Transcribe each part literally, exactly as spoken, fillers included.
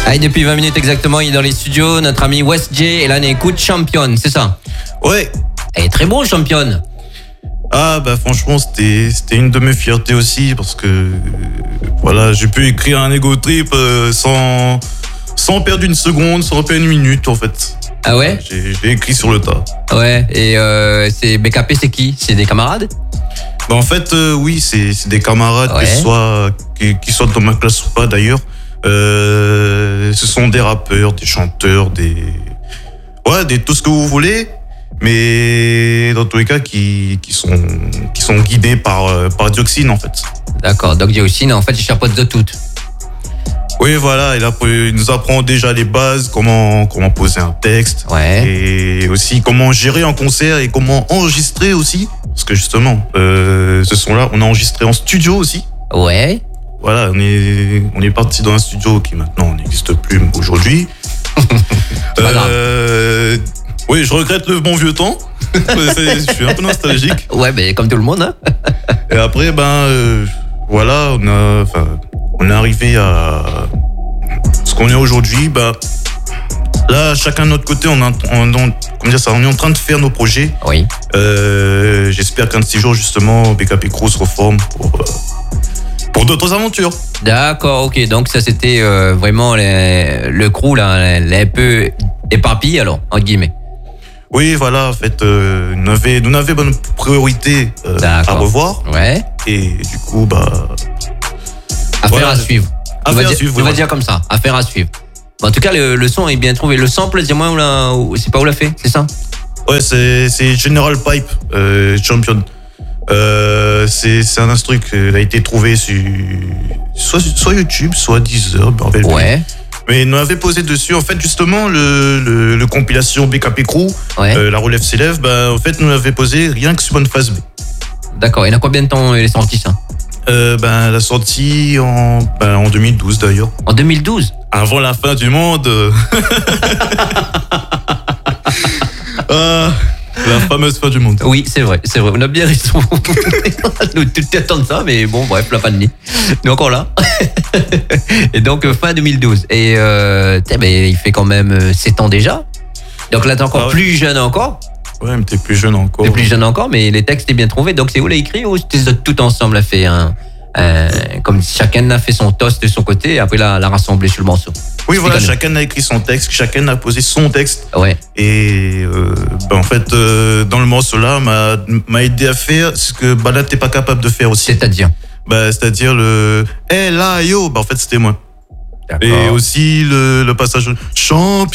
Allez, depuis vingt minutes exactement, il est dans les studios, notre ami West J, et là on écoute Champion, c'est ça? Ouais. Elle est très beau, Champion. Ah bah franchement, c'était c'était une de mes fiertés aussi, parce que euh, voilà, j'ai pu écrire un ego trip euh, sans sans perdre une seconde, sans perdre une minute en fait. Ah ouais? J'ai, j'ai écrit sur le tas. Ouais, et euh, c'est B K P, c'est qui? C'est des camarades? Bah en fait, euh, oui, c'est, c'est des camarades, Ouais. que ce soit, qui, qui soient dans ma classe ou pas d'ailleurs. Euh, ce sont des rappeurs, des chanteurs, des... Ouais, des, tout ce que vous voulez, mais dans tous les cas, qui, qui, sont, qui sont guidés par, euh, par Dioxine en fait. D'accord, donc Dioxine, en fait, il chapeaute de toutes. Oui, voilà, il, a, il nous apprend déjà les bases, comment, comment poser un texte, Ouais. et aussi comment gérer un concert et comment enregistrer aussi. Parce que justement, euh, ce son-là, on a enregistré en studio aussi. Ouais. Voilà, on est, on est parti dans un studio qui maintenant n'existe plus aujourd'hui. Pas grave. euh, oui, je regrette le bon vieux temps. C'est- je suis un peu nostalgique. Ouais, mais comme tout le monde, hein. Et après, ben, euh, voilà, on a, enfin, on est arrivé à ce qu'on est aujourd'hui. Ben, là, chacun de notre côté, on, a, on, on, comment dire ça, on est en train de faire nos projets. Oui. Euh, j'espère qu'un de ces jours, justement, B K P Crew se reforme pour, euh, pour d'autres aventures. D'accord, ok. Donc ça, c'était euh, vraiment les- le crew, là, les un peu éparpillé, alors, entre guillemets. Oui, voilà, en fait, euh, nous avons nous n'avons bonne priorité euh, à D'accord. revoir. Ouais. Et du coup, bah, Affaire Voilà. à suivre. On va Affaire à dire- suivre, on va voilà. dire comme ça. Affaire à suivre. Bon, en tout cas, le, le son est bien trouvé. Le sample, dis-moi, où l'a- où- c'est pas où l'a fait, c'est ça? ouais, c'est c'est General Pipe, euh, Champion. Euh, c'est c'est un instru qui a été trouvé sur soit, soit YouTube, soit Deezer, je me rappelle plus. Ouais. Mais nous avait posé dessus, en fait, justement, le, le, le compilation B K P Crew, Ouais. euh, La Relève s'élève, bah, en fait, nous l'avait posé rien que sur une phase B. D'accord. Il y en a combien de temps il est sorti, ça? Euh, ben, la sortie en, ben, en deux mille douze d'ailleurs. En deux mille douze. Avant la fin du monde. Ah, la fameuse fin du monde. Oui, c'est vrai, c'est vrai. On a bien raison. Nous tout attendre ça, mais bon, bref, la pandémie. Nous encore là. Et donc, euh, fin deux mille douze. Et euh, t'sais, ben, il fait quand même euh, sept ans déjà. Donc là, t'es encore Ah ouais. plus jeune encore. Ouais, mais t'es plus jeune encore. T'es plus jeune encore, mais les textes étaient bien trouvés. Donc, c'est où l'a écrit ou t'es tout ensemble a fait un, un- comme chacun a fait son toast de son côté et après l'a, l'a rassemblé sur le morceau. Oui, voilà, Explique-nous. chacun a écrit son texte, chacun a posé son texte. Ouais. Et euh, ben, en fait, euh, dans le morceau-là, m'a, m'a aidé à faire ce que Balade t'es pas capable de faire aussi. C'est-à-dire. Bah, c'est-à-dire le « Eh là, yo !» Bah, en fait, c'était moi. Et D'accord. aussi le, le passage « Champion !»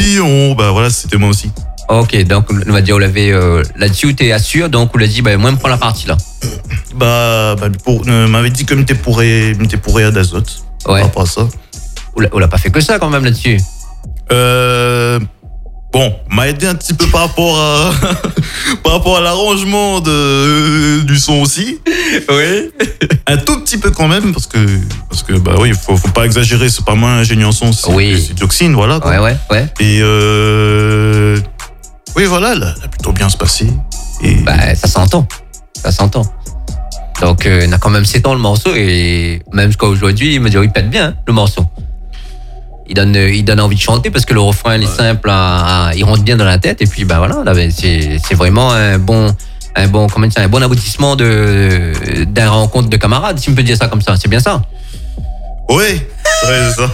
Bah voilà, c'était moi aussi. Ok, donc on va dire, on l'avait euh, là-dessus, t'es assure, donc on l'a dit, bah, moi, me prends la partie là. Bah, bah pour, euh, m'avait dit que m'était pourré, m'était pourré à d'azote. Ouais. Par rapport à ça. On l'a, on l'a pas fait que ça quand même là-dessus. Euh, bon, m'a aidé un petit peu par rapport à, par rapport à l'arrangement de, du son aussi. Oui. Un tout petit peu quand même, parce que, parce que, bah oui, faut, faut pas exagérer, c'est pas moi ingénieur en son, c'est, Oui. c'est Dioxine, voilà, quoi. Ouais, ouais, ouais. Et, euh, oui, voilà, elle a elle a plutôt bien se passer. Et, Bah, ça s'entend. Ça s'entend. Donc, euh, on a quand même sept ans le morceau et même jusqu'à aujourd'hui, il me dit, il pète bien, hein, le morceau. Il donne, euh, il donne envie de chanter parce que le refrain, il est simple, à, à- il rentre bien dans la tête et puis, bah voilà, là, ben, c'est, c'est vraiment un bon, un bon, comment dire, un bon aboutissement de, d'un rencontre de camarades, si on peut dire ça comme ça. C'est bien ça. ouais, ouais, c'est ça.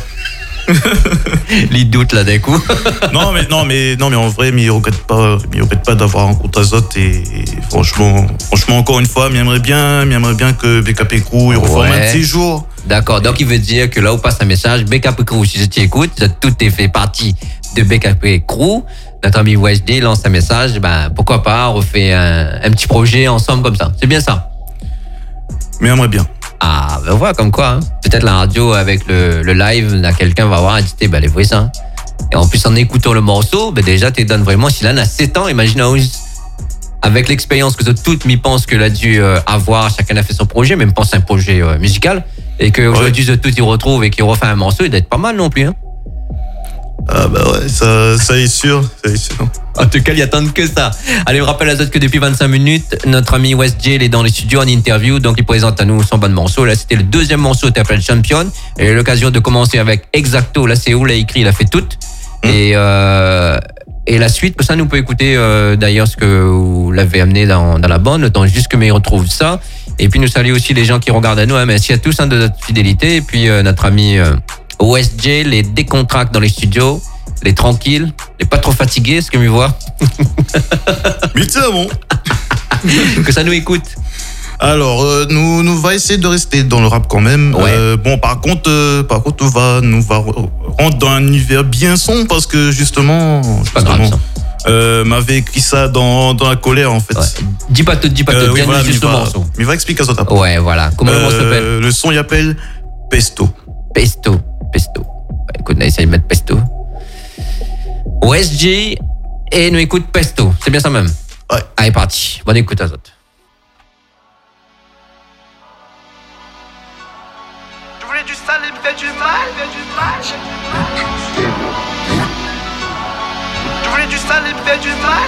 Les doutes, là, d'un coup. non, mais, non, mais, non, mais en vrai, mais il regrette pas, mais il regrette pas d'avoir rencontré Azote et, et franchement, franchement, encore une fois, m'aimerait bien, m'aimerait bien que B K P Crew, il reforme Ouais. un de ces jours. D'accord, donc il veut dire que là où passe un message, B K P Crew, si tu écoutes, tout est fait partie de B K P Crew. Notre ami West J lance un message, ben pourquoi pas, on refait un, un petit projet ensemble comme ça. C'est bien ça. Mais aimerait bien. Ah, ben voilà, comme quoi, hein. Peut-être la radio avec le, le live, là, quelqu'un va voir et dire, ben, les vrais ça. Et en plus, en écoutant le morceau, ben, déjà, tu donnes vraiment, si là, on a sept ans, imagine, avec l'expérience que toutes m'y pensent que l'a dû euh, avoir, chacun a fait son projet, même pense un projet euh, musical, et qu'aujourd'hui, ouais. tout y retrouve et qu'il refait un morceau, il doit être pas mal non plus, hein. Ah bah ouais, ça, ça est sûr, ça est sûr. En tout cas, ils attendent que ça. Allez, je rappelle à autres que depuis vingt-cinq minutes, notre ami West J, il est dans les studios en interview, donc il présente à nous son bon morceau. Là, c'était le deuxième morceau, t'appelles Champion. Et l'occasion de commencer avec Exacto. Là, c'est où, l'a écrit, il a fait tout. Mmh. Et, euh, et la suite, ça nous peut écouter, euh, d'ailleurs, ce que vous l'avez amené dans, dans la bande, le temps juste que mais il retrouve ça. Et puis, nous saluons aussi les gens qui regardent à nous, hein. Merci à tous, hein, de notre fidélité. Et puis, euh, notre ami, euh, West J, les décontracts dans les studios. Les tranquilles, les pas trop fatigués, ce que me voit. Mais tiens, bon. Que ça nous écoute. Alors, euh, nous, nous va essayer de rester dans le rap quand même. Ouais. Euh, bon, par contre, euh, par contre, on va, nous va rentrer dans un univers bien sombre parce que justement, pas justement grave, ça. Euh, m'avait écrit ça dans, dans la colère en fait. Ouais. Dis pas tout, dis pas tout. Euh, oui, Viens voilà, juste le va, morceau. Mais va expliquer ça après. Ouais, voilà. Comment euh, le morceau s'appelle? Le son, il appelle Pesto. Pesto, Pesto. Bah, écoute, on a essayé de mettre Pesto. West J et nous écoute Pesto. C'est bien ça même. Ouais. Allez, parti. Bonne écoute à autres. Je voulais du sale et me fait du mal, fait du mal. Je voulais du sale et me fait du mal.